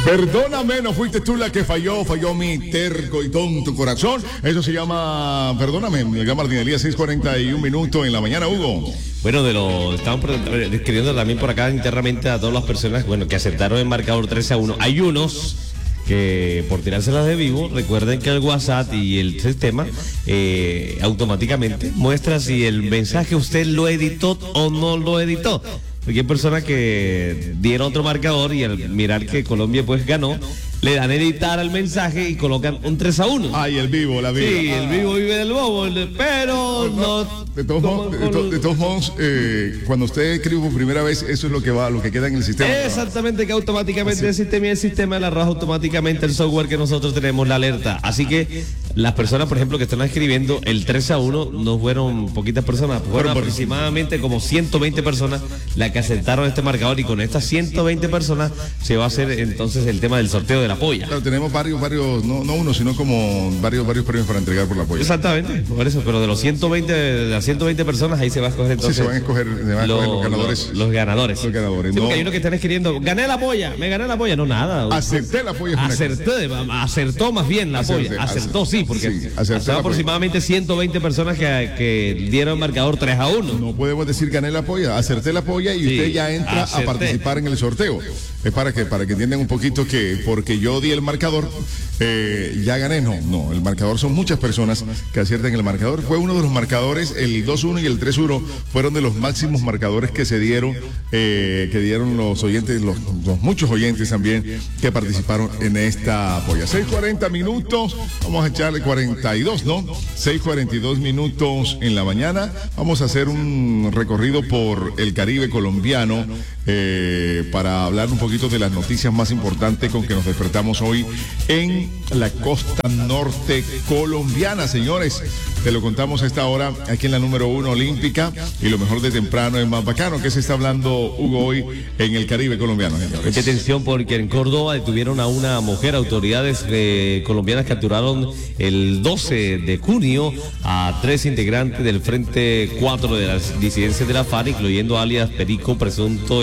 Perdóname, no fuiste tú la que falló mi terco y tonto corazón. Eso se llama, perdóname, me llama Martinelli, 6:41 minutos en la mañana, Hugo. Bueno, estamos escribiendo también por acá internamente a todas las personas, bueno, que aceptaron el marcador 3-1. Hay unos que por tirárselas de vivo, recuerden que el WhatsApp y el sistema automáticamente muestra si el mensaje usted lo editó o no lo editó. Porque hay personas que dieron otro marcador y al mirar que Colombia pues ganó, le dan editar al mensaje y colocan un 3-1. Ay, el vivo, la vida. Sí, el vivo vive del bobo, pero no. De todos modos, cuando usted escribe por primera vez, eso es lo que queda en el sistema. Exactamente, que automáticamente el sistema le arroja automáticamente el software que nosotros tenemos, la alerta. Así que las personas, por ejemplo, que están escribiendo el 3-1, no fueron poquitas personas, fueron aproximadamente como 120 personas las que aceptaron este marcador, y con estas 120 personas se va a hacer entonces el tema del sorteo de la polla. Claro, tenemos varios, no uno, sino como varios premios para entregar por la polla. Exactamente, por eso, pero de las 120 personas, ahí se va a escoger entonces. Sí, se van a escoger los ganadores. Los ganadores. Los ganadores. Sí, porque hay unos que están escribiendo, gané la polla, me gané la polla, no nada. Acerté la polla. Acertó más bien la polla. Acertó, sí, porque hasta aproximadamente 120 personas que dieron marcador 3-1. No podemos decir gané la polla, acerté la polla y usted ya entra a participar en el sorteo. Es para que entiendan un poquito que porque yo di el marcador, ya gané. No, el marcador son muchas personas que aciertan el marcador. Fue uno de los marcadores, el 2-1 y el 3-1 fueron de los máximos marcadores que se dieron, que dieron los oyentes, los muchos oyentes también que participaron en esta polla. 6:40 minutos, vamos a echarle 42, ¿no? 6:42 minutos en la mañana. Vamos a hacer un recorrido por el Caribe colombiano para hablar un poquito de las noticias más importantes con que nos despertamos hoy en la costa norte colombiana, señores. Te lo contamos a esta hora aquí en la número 1 olímpica, y lo mejor de temprano es más bacano. ¿Qué se está hablando, Hugo, hoy en el Caribe colombiano, señores? Mucha atención, porque en Córdoba detuvieron a una mujer. Autoridades colombianas capturaron el 12 de junio a 3 integrantes del Frente 4 de las disidencias de la FARC, incluyendo alias Perico, presunto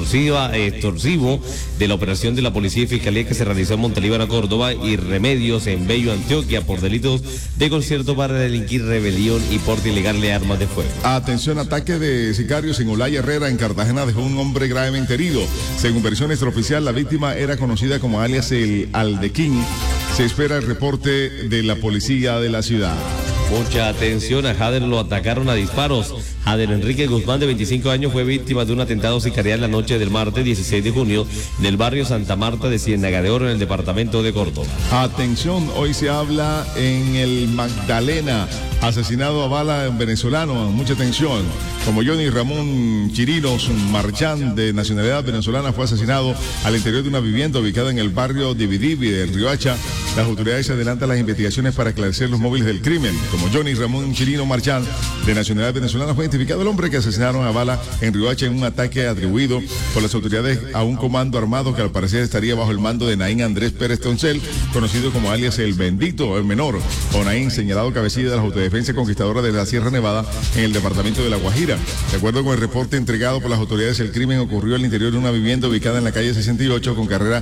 extorsivo de la operación de la Policía y Fiscalía que se realizó en Montelíbano, Córdoba, y Remedios en Bello, Antioquia, por delitos de concierto para delinquir, rebelión y porte ilegal de armas de fuego. Atención, ataque de sicarios en Olaya Herrera, en Cartagena, dejó un hombre gravemente herido. Según versión extraoficial, la víctima era conocida como alias el Aldequín. Se espera el reporte de la policía de la ciudad. Mucha atención, a Jader lo atacaron a disparos. Jader Enrique Guzmán, de 25 años, fue víctima de un atentado sicarial la noche del martes 16 de junio en el barrio Santa Marta de Ciénaga de Oro, en el departamento de Córdoba. Atención, hoy se habla en el Magdalena, asesinado a bala venezolano. Mucha atención. Como Johnny Ramón Chirinos Marchán, de nacionalidad venezolana, fue asesinado al interior de una vivienda ubicada en el barrio Dividivi de Riohacha. Las autoridades adelantan las investigaciones para esclarecer los móviles del crimen. Como Johnny Ramón Chirino Marchán, de nacionalidad venezolana, fue identificado el hombre que asesinaron a bala en Riohacha en un ataque atribuido por las autoridades a un comando armado que al parecer estaría bajo el mando de Naín Andrés Pérez Toncel, conocido como alias El Bendito, el menor, o Naín, señalado cabecilla de la Autodefensa Conquistadora de la Sierra Nevada en el departamento de La Guajira. De acuerdo con el reporte entregado por las autoridades, el crimen ocurrió al interior de una vivienda ubicada en la calle 68 con carrera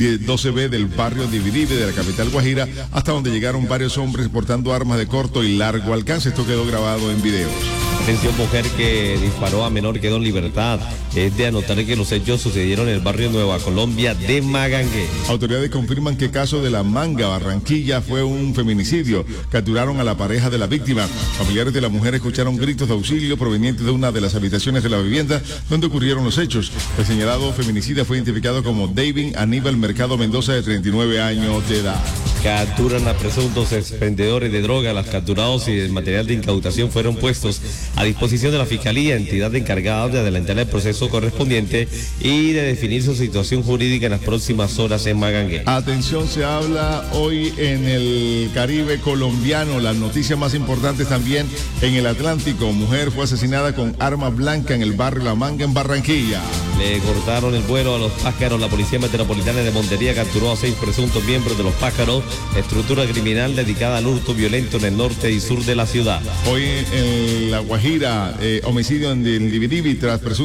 12B del barrio Dividivi de la capital Guajira, hasta donde llegaron varios hombres portando armas de corto y largo alcance. Esto quedó grabado en videos. Atención, mujer que disparó a menor quedó en libertad. Es de anotar que los hechos sucedieron en el barrio Nueva Colombia de Magangué. Autoridades confirman que el caso de La Manga, Barranquilla, fue un feminicidio. Capturaron a la pareja de la víctima. Familiares de la mujer escucharon gritos de auxilio provenientes de una de las habitaciones de la vivienda donde ocurrieron los hechos. El señalado feminicida fue identificado como David Aníbal Mercado Mendoza, de 39 años de edad. Capturan a presuntos expendedores de droga. Los capturados y el material de incautación fueron puestos a disposición de la Fiscalía, entidad encargada de adelantar el proceso correspondiente y de definir su situación jurídica en las próximas horas en Magangué. Atención, se habla hoy en el Caribe colombiano. Las noticias más importantes también en el Atlántico. Mujer fue asesinada con arma blanca en el barrio La Manga, en Barranquilla. Le cortaron el vuelo a los pájaros. La Policía Metropolitana de Montería capturó a 6 presuntos miembros de los pájaros, estructura criminal dedicada al hurto violento en el norte y sur de la ciudad. Hoy en La Guajira, homicidio en el Dividivi tras presunta incursión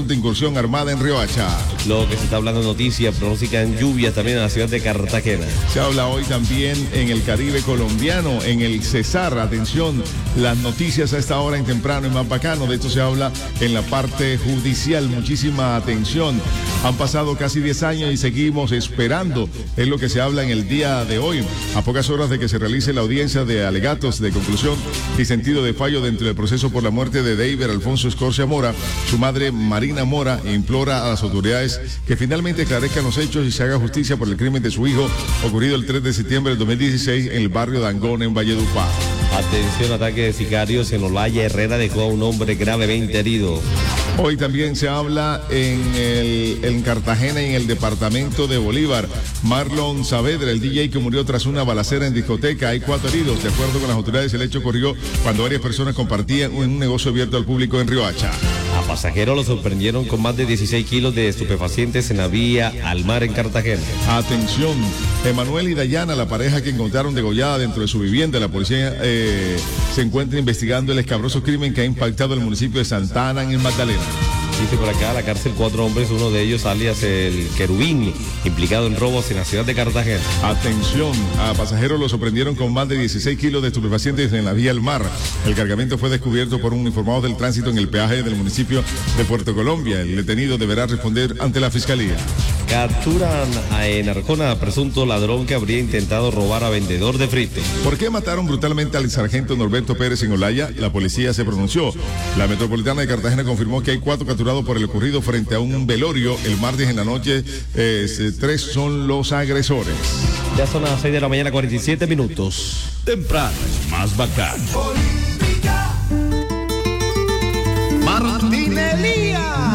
operación armada en Riohacha. Lo que se está hablando noticia, pronostican lluvias también en la ciudad de Cartagena. Se habla hoy también en el Caribe colombiano, en el Cesar. Atención, las noticias a esta hora en temprano y más bacano. De esto se habla en la parte judicial. Muchísima atención. Han pasado casi 10 años y seguimos esperando. Es lo que se habla en el día de hoy. A pocas horas de que se realice la audiencia de alegatos de conclusión y sentido de fallo dentro del proceso por la muerte de David Alfonso Escorcia Mora, su madre Marina Mora implora a las autoridades que finalmente esclarezcan los hechos y se haga justicia por el crimen de su hijo ocurrido el 3 de septiembre del 2016 en el barrio Dangón, en Valledupar. Atención, ataque de sicarios en Olaya. Herrera dejó a un hombre gravemente herido. Hoy también se habla en Cartagena y en el departamento de Bolívar. Marlon Saavedra, el DJ que murió tras una balacera en discoteca. Hay 4 heridos. De acuerdo con las autoridades, el hecho ocurrió cuando varias personas compartían un negocio abierto al público en Riohacha. A pasajeros lo sorprendieron con más de 16 kilos de estupefacientes en la vía al mar en Cartagena. Atención, Emanuel y Dayana, la pareja que encontraron degollada dentro de su vivienda. La policía se encuentra investigando el escabroso crimen que ha impactado el municipio de Santa Ana, en el Magdalena. Dice por acá, a la cárcel 4 hombres, uno de ellos alias el Querubín, implicado en robos en la ciudad de Cartagena. Atención, a pasajeros lo sorprendieron con más de 16 kilos de estupefacientes en la vía al mar. El cargamento fue descubierto por un uniformado del tránsito en el peaje del municipio de Puerto Colombia. El detenido deberá responder ante la fiscalía. Capturan en Arjona a presunto ladrón que habría intentado robar a vendedor de fritos. ¿Por qué mataron brutalmente al sargento Norberto Pérez en Olaya? La policía se pronunció. La Metropolitana de Cartagena confirmó que hay 4 capturados por el ocurrido frente a un velorio el martes en la noche. 3 son los agresores. Ya son las 6 de la mañana, 47 minutos. Temprano es más bacano. Martín Elías.